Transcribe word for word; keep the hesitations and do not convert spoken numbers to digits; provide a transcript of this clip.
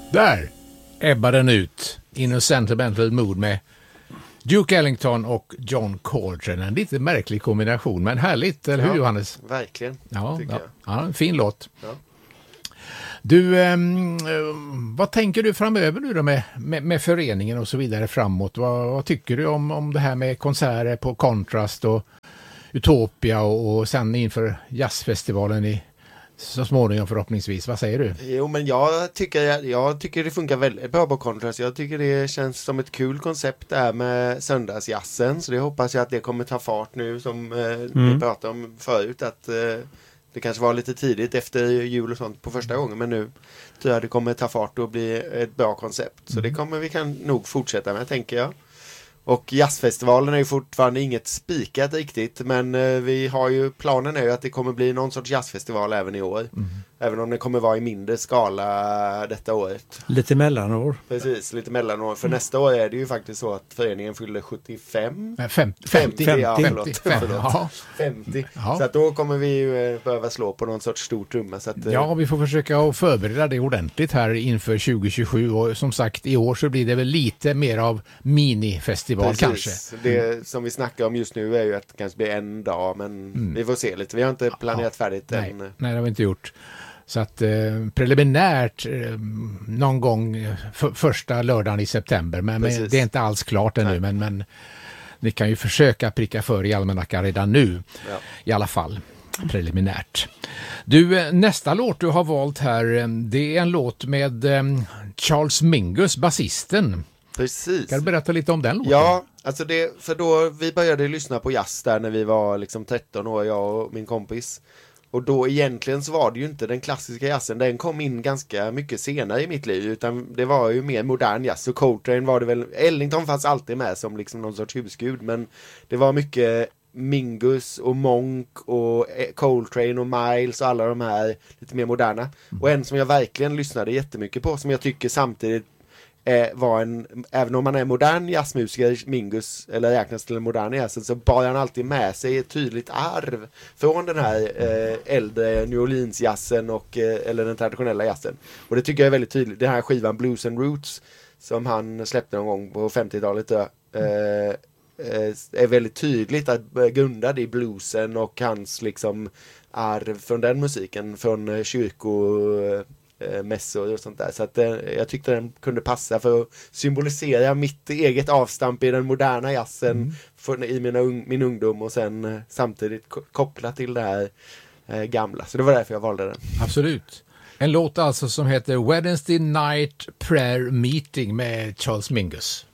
Där ebbar den ut in a sentimental mood med Duke Ellington och John Coltrane. En lite märklig kombination, men härligt, eller hur, ja, Johannes? Verkligen, ja, tycker ja. jag. Ja, en fin låt. Ja. Du, eh, vad tänker du framöver nu då med, med, med föreningen och så vidare framåt? Vad, vad tycker du om, om det här med konserter på Contrast och Utopia och, och sen inför jazzfestivalen i så småningom förhoppningsvis? Vad säger du? Jo, men jag tycker, jag tycker det funkar väldigt bra på Contrast. Jag tycker det känns som ett kul koncept där med söndagsjazzen. Så det hoppas jag att det kommer ta fart nu, som eh, mm. vi pratade om förut. Att eh, det kanske var lite tidigt efter jul och sånt på första gången. Men nu tror jag det kommer ta fart och bli ett bra koncept. Så det kommer vi kan nog fortsätta med, tänker jag. Och jazzfestivalen är ju fortfarande inget spikat riktigt, men eh, vi har ju, planen är ju att det kommer bli någon sorts jazzfestival även i år. Mm. Även om det kommer vara i mindre skala detta året. Lite mellanår. Precis, lite mellanår. För mm. nästa år är det ju faktiskt så att föreningen fyller sjuttiofem. femtio. femtio, femtio. Ja, förlåt. femtio. förlåt. Ja. femtio. Ja. Så att då kommer vi ju behöva slå på någon sorts stor trumma. Så att, ja, vi får försöka att förbereda det ordentligt här inför tjugo tjugosju. Och som sagt, i år så blir det väl lite mer av minifestival. Precis. Kanske. Det som vi snackar om just nu är ju att det kanske blir en dag, men mm. vi får se lite. Vi har inte planerat ja. färdigt nej. än. Nej, det har vi inte gjort. Så att eh, preliminärt eh, någon gång f- första lördagen i september. Men, men det är inte alls klart ännu. Men, men ni kan ju försöka pricka för i almanackan redan nu. Ja. I alla fall preliminärt. Du, nästa låt du har valt här, det är en låt med eh, Charles Mingus, basisten. Precis. Kan du berätta lite om den låten? Ja, alltså det, för då vi började lyssna på jazz där när vi var liksom tretton år, jag och min kompis. Och då egentligen så var det ju inte den klassiska jazzen, den kom in ganska mycket senare i mitt liv, utan det var ju mer modern jazz. Och Coltrane var det väl, Ellington fanns alltid med som liksom någon sorts husgud, men det var mycket Mingus och Monk och Coltrane och Miles och alla de här lite mer moderna. Mm. Och en som jag verkligen lyssnade jättemycket på, som jag tycker samtidigt eh, var en, även om man är modern jazzmusiker, Mingus, eller räknas till en modern jazz, så bar han alltid med sig ett tydligt arv från den här eh, äldre New Orleans jazzen och, eh, eller den traditionella jazzen. Och det tycker jag är väldigt tydligt. Den här skivan Blues and Roots som han släppte någon gång på femtiotalet eh, eh, är väldigt tydligt att grundad i bluesen och hans liksom arv från den musiken, från kyrkomässor och sånt där. Så att jag tyckte den kunde passa för att symbolisera mitt eget avstamp i den moderna jazzen mm. för, i mina, min ungdom, och sen samtidigt koppla till det här eh, gamla. Så det var därför jag valde den. Absolut. En låt alltså som heter Wednesday Night Prayer Meeting med Charles Mingus.